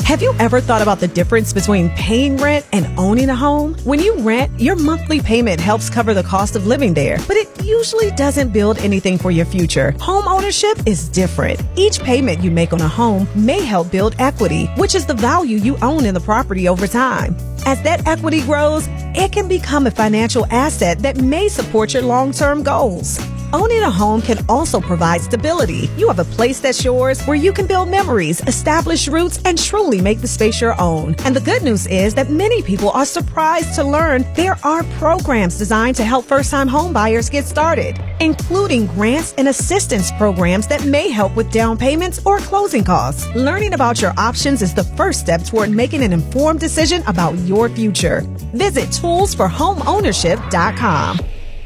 Have you ever thought about the difference between paying rent and owning a home? When you rent, your monthly payment helps cover the cost of living there, but it usually doesn't build anything for your future. Home ownership is different. Each payment you make on a home may help build equity, which is the value you own in the property over time. As that equity grows, it can become a financial asset that may support your long-term goals. Owning a home can also provide stability. You have a place that's yours where you can build memories, establish roots, and truly make the space your own. And the good news is that many people are surprised to learn there are programs designed to help first-time home buyers get started, including grants and assistance programs that may help with down payments or closing costs. Learning about your options is the first step toward making an informed decision about your future. Visit toolsforhomeownership.com.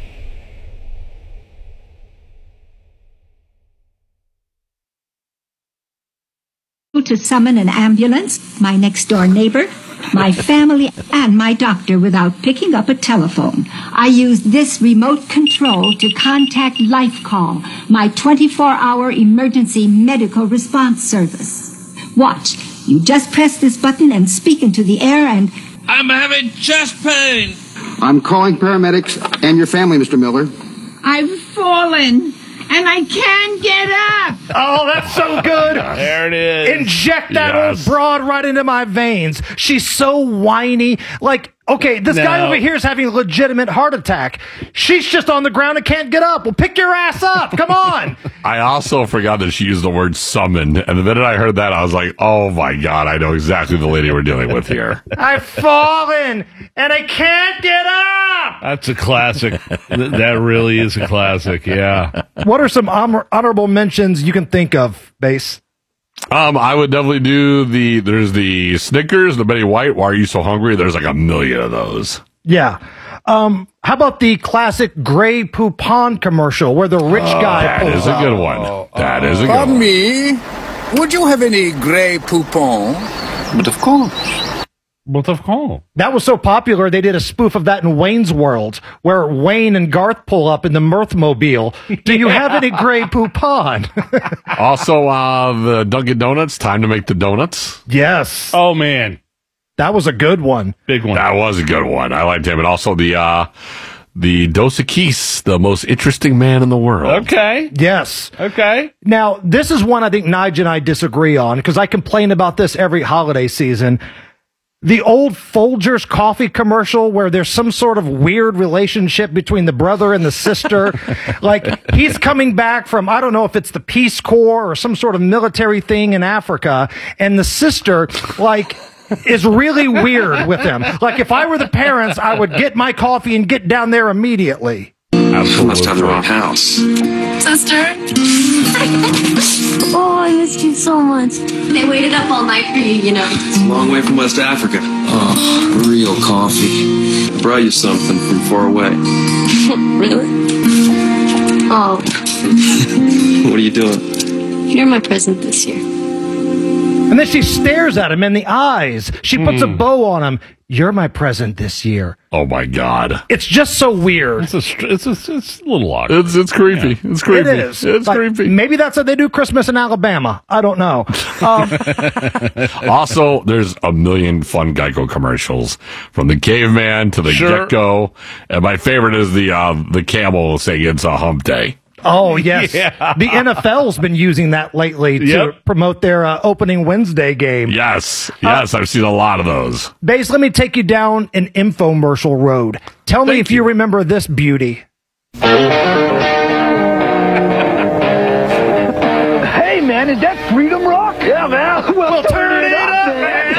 To summon an ambulance, my next-door neighbor, my family, and my doctor without picking up a telephone. I used this remote control to contact LifeCall, my 24-hour emergency medical response service. Watch. You just press this button and speak into the air and... I'm having chest pain. I'm calling paramedics and your family, Mr. Miller. I've fallen. And I can't get up. Oh, that's so good. There it is. Inject that old broad right into my veins. She's so whiny. Like, okay, this guy over here is having a legitimate heart attack. She's just on the ground and can't get up. Well, pick your ass up. Come on. I also forgot that she used the word summon. And the minute I heard that, I was like, oh, my God, I know exactly the lady we're dealing with here. I've fallen, and I can't get up. That's a classic. That really is a classic, yeah. What are some honorable mentions you can think of, Bass? I would definitely do there's the Snickers, the Betty White, Why Are You So Hungry? There's like a million of those. Yeah. How about the classic Grey Poupon commercial where the rich guy pulls That is a good one. That is a good one. Pardon me, would you have any Grey Poupon? But of course. What the call? That was so popular, they did a spoof of that in Wayne's World, where Wayne and Garth pull up in the Mirthmobile. Do you have any Grey Poupon? Also, the Dunkin' Donuts, Time to Make the Donuts. Yes. Oh, man. That was a good one. Big one. That was a good one. I liked him. And also the Dos Equis, the most interesting man in the world. Okay. Yes. Okay. Now, this is one I think Nige and I disagree on, because I complain about this every holiday season. The old Folgers coffee commercial where there's some sort of weird relationship between the brother and the sister. Like, he's coming back from, I don't know if it's the Peace Corps or some sort of military thing in Africa, and the sister, like, is really weird with him. Like, if I were the parents, I would get my coffee and get down there immediately. Absolutely. Must have the wrong house. Sister? Oh, I missed you so much. They waited up all night for you, you know. It's a long way from West Africa. Oh, real coffee. I brought you something from far away. Really? Oh. What are you doing? You're my present this year. And then she stares at him in the eyes. She puts a bow on him. You're my present this year. Oh, my God. It's just so weird. It's a little awkward. It's creepy. Yeah. It's creepy. It is. It's like, creepy. Maybe that's how they do Christmas in Alabama. I don't know. Also, there's a million fun Geico commercials, from the caveman to the gecko. And my favorite is the camel saying it's a hump day. Oh, yes. Yeah. The NFL's been using that lately to promote their opening Wednesday game. Yes. Yes, I've seen a lot of those. Bass, let me take you down an infomercial road. Tell me if you remember this beauty. Hey, man, is that Freedom Rock? Yeah, man. We'll turn it up, man.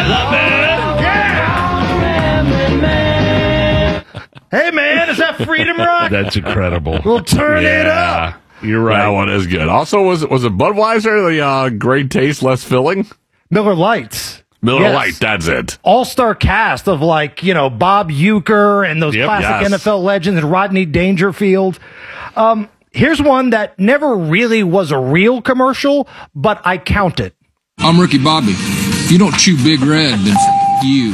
Hey, man, is that Freedom Rock? That's incredible. We'll turn it up. You're right. That one is good. Also, was it Budweiser, the great taste, less filling? Miller Lights. Miller Lite, that's it. All-star cast of, like, you know, Bob Uecker and those classic NFL legends and Rodney Dangerfield. Here's one that never really was a real commercial, but I count it. I'm Ricky Bobby. If you don't chew Big Red, then you.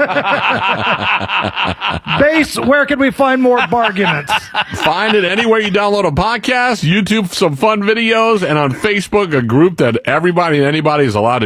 Bass, where can we find more barguments? Find it anywhere you download a podcast, YouTube, some fun videos, and on Facebook, a group that everybody and anybody is allowed to